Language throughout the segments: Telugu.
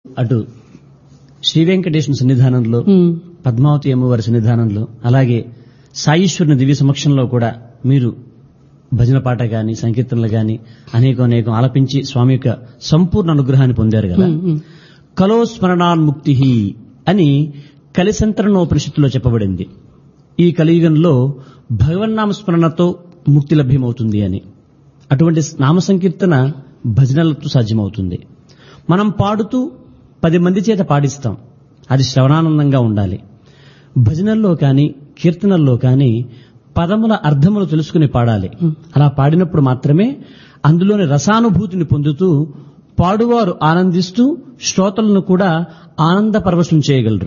అటు శ్రీ వెంకటేశ్వర సన్నిధానంలో, పద్మావతి అమ్మవారి సన్నిధానంలో, అలాగే సాయీశ్వరుని దివ్య సమక్షంలో కూడా మీరు భజన పాట గాని, సంకీర్తనలు గాని అనేకం ఆలపించి స్వామి యొక్క సంపూర్ణ అనుగ్రహాన్ని పొందారు కదా. కలో స్మరణాన్ముక్తి అని కలిసంతరణోపనిషత్తులో చెప్పబడింది. ఈ కలియుగంలో భగవన్నామ స్మరణతో ముక్తి లభ్యమవుతుంది అని. అటువంటి నామ సంకీర్తన భజనలతో సాధ్యమవుతుంది. మనం పాడుతూ 10 మంది చేత పాడిస్తాం, అది శ్రవణానందంగా ఉండాలి. భజనల్లో కానీ కీర్తనల్లో కానీ పదముల అర్థములు తెలుసుకుని పాడాలి. అలా పాడినప్పుడు మాత్రమే అందులోని రసానుభూతిని పొందుతూ పాడువారు ఆనందిస్తూ శ్రోతలను కూడా ఆనంద పరవశం చేయగలరు.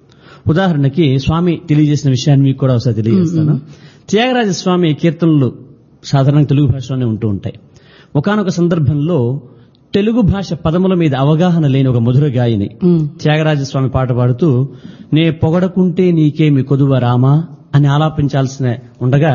ఉదాహరణకి స్వామి తెలియజేసిన విషయాన్ని మీకు కూడా ఒకసారి తెలియజేస్తాను. త్యాగరాజ స్వామి కీర్తనలు సాధారణంగా తెలుగు భాషలోనే ఉంటూ ఉంటాయి. ఒకానొక సందర్భంలో తెలుగు భాష పదముల మీద అవగాహన లేని ఒక మధుర గాయని త్యాగరాజస్వామి పాట పాడుతూ నే పొగడకుంటే నీకేమి కొదువ రామా అని ఆలాపించాల్సిన ఉండగా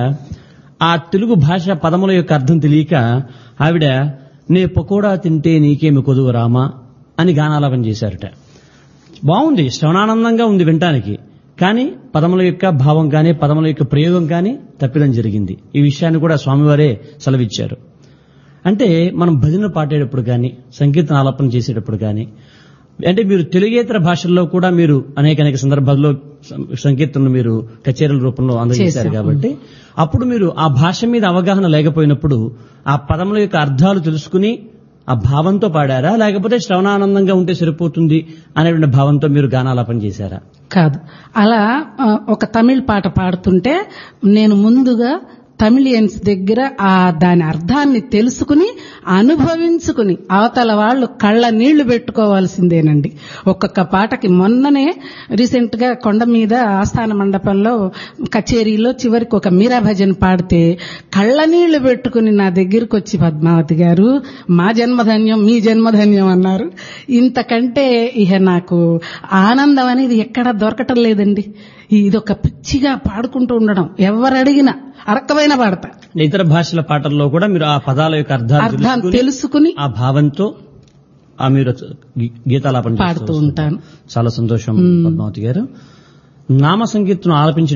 ఆ తెలుగు భాష పదముల యొక్క అర్థం తెలియక ఆవిడ నే పకోడా తింటే నీకేమి కొదువ రామా అని గానాలాపన చేశారట. బాగుంది, శ్రవణానందంగా ఉంది వినటానికి. కానీ పదముల యొక్క భావం కానీ పదముల యొక్క ప్రయోగం కానీ తప్పిదం జరిగింది. ఈ విషయాన్ని కూడా స్వామివారే సెలవిచ్చారు. అంటే మనం భజన పాడేటప్పుడు కానీ సంకీర్తన ఆలాపన చేసేటప్పుడు కానీ, అంటే మీరు తెలుగేతర భాషల్లో కూడా మీరు అనేక సందర్భాల్లో సంకీర్తనలు మీరు కచేరీల రూపంలో అందజేశారు కాబట్టి అప్పుడు మీరు ఆ భాష మీద అవగాహన లేకపోయినప్పుడు ఆ పదముల యొక్క అర్థాలు తెలుసుకుని ఆ భావంతో పాడారా, లేకపోతే శ్రవణానందంగా ఉంటే సరిపోతుంది అనేటువంటి భావంతో మీరు గానాలాపన చేశారా? కాదు, అలా ఒక తమిళ్ పాట పాడుతుంటే నేను ముందుగా తమిళియన్స్ దగ్గర దాని అర్థాన్ని తెలుసుకుని అనుభవించుకుని అవతల వాళ్ళు కళ్ళ నీళ్లు పెట్టుకోవాల్సిందేనండి. ఒక్కొక్క పాటకి మొన్ననే రీసెంట్ గా కొండ మీద ఆస్థాన మండపంలో కచేరీలో చివరికి ఒక మీరా భజన్ పాడితే కళ్ళ నీళ్లు పెట్టుకుని నా దగ్గరకు వచ్చి పద్మావతి గారు మా జన్మధన్యం మీ జన్మధన్యం అన్నారు. ఇంతకంటే ఇక నాకు ఆనందం అనేది ఎక్కడా దొరకటం లేదండి. ఇదొక పిచ్చిగా పాడుకుంటూ ఉండడం, ఎవరడిగినా అరకమైన పాడతా. ఇతర భాషల పాటల్లో కూడా మీరు ఆ పదాల యొక్క అర్థాలు తెలుసుకుని ఆ భావంతో మీరు గీతాలాపన పాడుతూ ఉంటాను. చాలా సంతోషం పద్మావతి గారు. నామ సంకీర్తన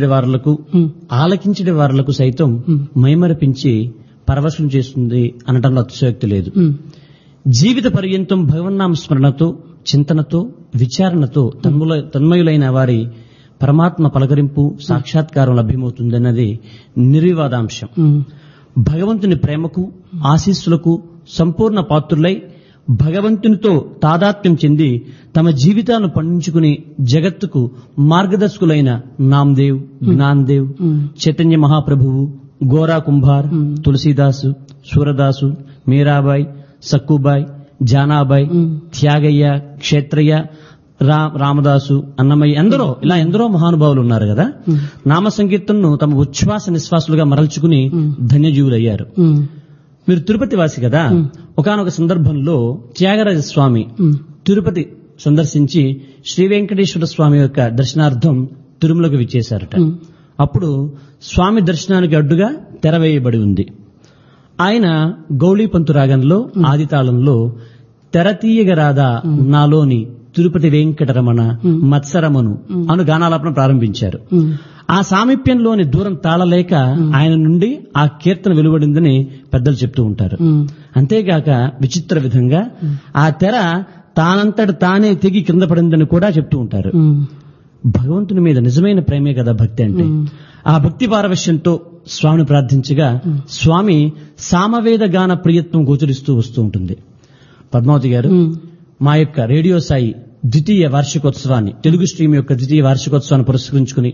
ఆలకించే వారులకు సైతం మైమరిపించి పరవశం చేస్తుంది అనటంలో అతిశయోక్తి లేదు. జీవిత పర్యంతం భగవన్నామ స్మరణతో, చింతనతో, విచారణతో తన్మయులైన వారి పరమాత్మ పలకరింపు, సాక్షాత్కారం లభ్యమవుతుందన్నది నిర్వివాదాంశం. భగవంతుని ప్రేమకు, ఆశీస్సులకు సంపూర్ణ పాత్రులై భగవంతునితో తాదాత్మ్యం చెంది తమ జీవితాలను పండించుకుని జగత్తుకు మార్గదర్శకులైన నామ్దేవ్, జ్ఞాన్దేవ్, చైతన్య మహాప్రభువు, గోరా కుంభార్, తులసీదాసు, సూరదాసు, మీరాబాయి, సక్కుబాయి, జానాబాయి, త్యాగయ్య, క్షేత్రయ్య, రామదాసు, అన్నమయ్య, ఎందరో మహానుభావులు ఉన్నారు కదా. నామ సంకీర్తనను తమ ఉచ్ఛ్వాస నిశ్వాసులుగా మరల్చుకుని ధన్యజీవులయ్యారు. మీరు తిరుపతి వాసి కదా. ఒకానొక సందర్భంలో త్యాగరాజ స్వామి తిరుపతి సందర్శించి శ్రీ వెంకటేశ్వర స్వామి యొక్క దర్శనార్థం తిరుమలకు విచ్చేశారట. అప్పుడు స్వామి దర్శనానికి అడ్డుగా తెరవేయబడి ఉంది. ఆయన గౌళీపంతు రాగంలో ఆదితాళంలో తెరతీయగరాదా నాలోని తిరుపతి వెంకటరమణ మత్సరమను అను గానాలాపన ప్రారంభించారు. ఆ సామీప్యంలోని దూరం తాళలేక ఆయన నుండి ఆ కీర్తన వెలువడిందని పెద్దలు చెప్తూ ఉంటారు. అంతేగాక విచిత్ర విధంగా ఆ తెర తానంతట తానే తెగి కింద పడిందని కూడా చెప్తూ ఉంటారు. భగవంతుని మీద నిజమైన ప్రేమే కదా భక్తి అంటే. ఆ భక్తి పారవశ్యంతో స్వామిని ప్రార్థించగా స్వామి సామవేద గాన ప్రియత్వం గోచరిస్తూ వస్తూ ఉంటుంది. పద్మావతి గారు, మా యొక్క రేడియో సాయి ద్వితీయ వార్షికోత్సవాన్ని, తెలుగు స్ట్రీమ్ యొక్క ద్వితీయ వార్షికోత్సవాన్ని పురస్కరించుకుని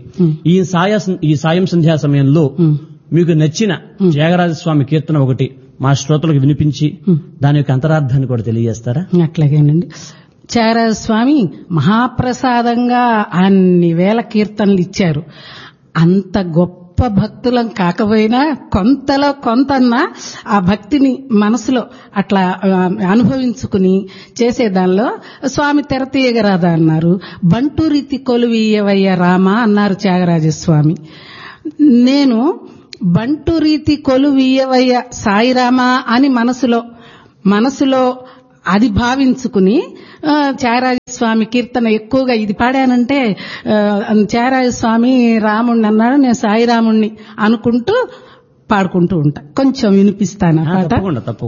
ఈ సాయం సంధ్యా సమయంలో మీకు నచ్చిన త్యాగరాజస్వామి కీర్తన ఒకటి మా శ్రోతలకు వినిపించి దాని యొక్క అంతరార్థాన్ని కూడా తెలియజేస్తారా? అట్లాగేనండి. త్యాగరాజస్వామి మహాప్రసాదంగా అన్ని వేల కీర్తనలు ఇచ్చారు. అంత గొప్ప భక్తులం కాకపోయినా కొంతలో కొంతన్నా ఆ భక్తిని మనసులో అట్లా అనుభవించుకుని చేసేదానిలో స్వామి తెరతీయగరాదా అన్నారు. బంటు రీతి కొలువీయవయ్య రామ అన్నారు త్యాగరాజస్వామి. నేను బంటు రీతి కొలువీయవయ్య సాయిరామ అని మనసులో అది భావించుకుని త్యాగరాజ స్వామి కీర్తన ఎక్కువగా ఇది పాడానంటే త్యాగరాజ స్వామి రాముణ్ణి అన్నాడు, నేను సాయిరాముణ్ణి అనుకుంటూ పాడుకుంటూ ఉంటా. కొంచెం వినిపిస్తాను ఆ పాట. తప్పకుండా.